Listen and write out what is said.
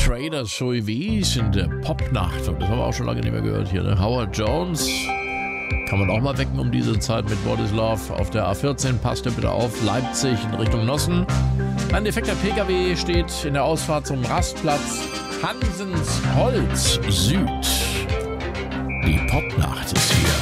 Traders Soivis in der Popnacht. Und das haben wir auch schon lange nicht mehr gehört hier. Ne? Howard Jones kann man auch mal wecken um diese Zeit mit What is Love auf der A14. Passt ihr bitte auf, Leipzig in Richtung Nossen. Ein defekter PKW steht in der Ausfahrt zum Rastplatz Hansens Holz Süd. Die Popnacht ist hier.